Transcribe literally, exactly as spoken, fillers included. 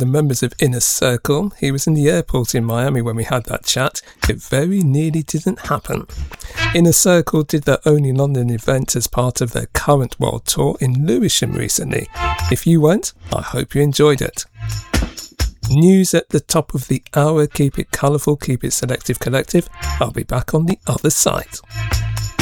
the members of Inner Circle. He was in the airport in Miami when we had that chat. It very nearly didn't happen. Inner Circle did their only London event as part of their current world tour in Lewisham recently. If you went, I hope you enjoyed it. News at the top of the hour. Keep it colourful, keep it selective collective. I'll be back on the other side.